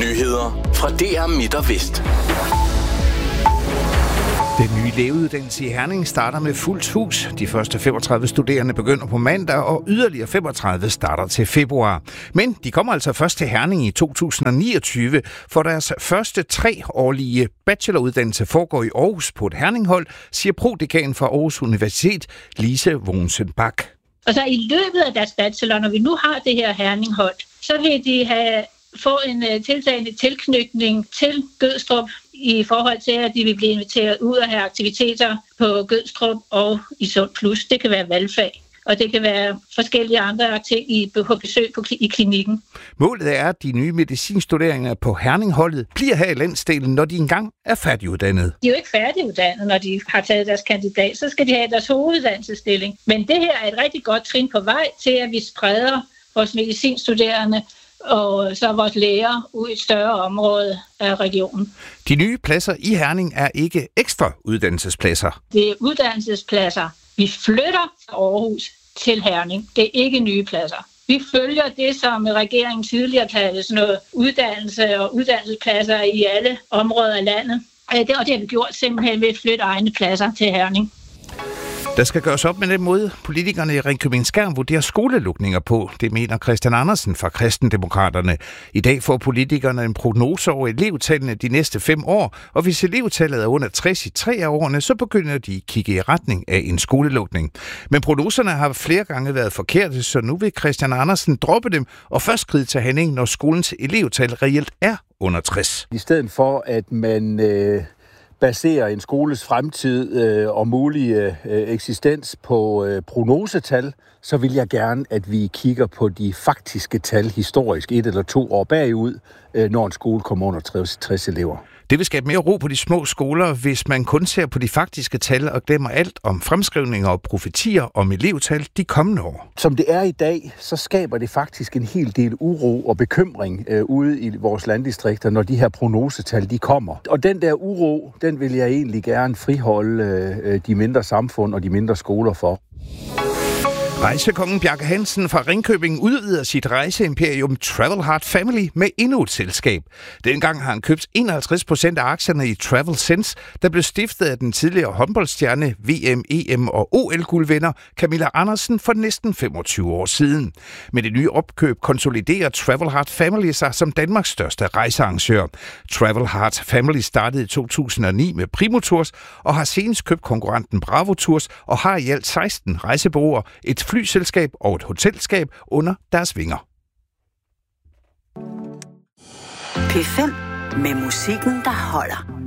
Nyheder fra DR Midt og Vest. Den nye lægeuddannelse i Herning starter med fuldt hus. De første 35 studerende begynder på mandag, og yderligere 35 starter til februar. Men de kommer altså først til Herning i 2029, for deres første 3-årige bacheloruddannelse foregår i Aarhus på et Herning-hold, siger prodekan fra Aarhus Universitet, Lise Wohnsen Bak. Og så i løbet af deres bachelor, når vi nu har det her Herning-hold, så vil de få en tiltagende tilknytning til Gødstrup i forhold til, at de vil blive inviteret ud og have aktiviteter på Gødstrup og i Sund Plus. Det kan være valgfag, og det kan være forskellige andre ting på besøg i klinikken. Målet er, at de nye medicinstuderende på Herning-holdet bliver her i landsdelen, når de engang er færdiguddannet. De er jo ikke færdiguddannet, når de har taget deres kandidat. Så skal de have deres hoveduddannelsesstilling. Men det her er et rigtig godt trin på vej til, at vi spreder vores medicinstuderende og så vores læger ud i et større område af regionen. De nye pladser i Herning er ikke ekstra uddannelsespladser. Det er uddannelsespladser. Vi flytter fra Aarhus til Herning. Det er ikke nye pladser. Vi følger det, som regeringen tidligere kaldte sådan noget uddannelse og uddannelsespladser i alle områder af landet. Og det har vi gjort simpelthen ved at flytte egne pladser til Herning. Der skal gøres op med den måde, politikerne i Ringkøbing-Skjern vurderer skolelukninger på. Det mener Christian Andersen fra Kristendemokraterne. I dag får politikerne en prognose over elevtallene de næste 5 år, og hvis elevtallet er under 60 i 3 af årene, så begynder de at kigge i retning af en skolelukning. Men prognoserne har flere gange været forkerte, så nu vil Christian Andersen droppe dem og først skride til handling, når skolens elevtal reelt er under 60. I stedet for, at man baserer en skoles fremtid og mulige eksistens på prognosetal, så vil jeg gerne, at vi kigger på de faktiske tal historisk 1 eller 2 år bagud, når en skole kommer under 60 elever. Det vil skabe mere ro på de små skoler, hvis man kun ser på de faktiske tal og glemmer alt om fremskrivninger og profetier om elevtal de kommende år. Som det er i dag, så skaber det faktisk en hel del uro og bekymring ude i vores landdistrikter, når de her prognosetal de kommer. Og den der uro, den vil jeg egentlig gerne friholde de mindre samfund og de mindre skoler for. Rejsekongen Bjarke Hansen fra Ringkøbing udvider sit rejseimperium Travel Hard Family med endnu et selskab. Dengang har han købt 51% af aktierne i Travel Sense, der blev stiftet af den tidligere håndboldstjerne, VM, EM og OL-guldvinder Camilla Andersen for næsten 25 år siden. Med det nye opkøb konsoliderer Travel Hard Family sig som Danmarks største rejsearrangør. Travel Hard Family startede i 2009 med Primo Tours og har senest købt konkurrenten Bravo Tours og har i alt 16 rejsebureauer, et flyselskab og et hotelskab under deres vinger. P5 med musikken, der holder.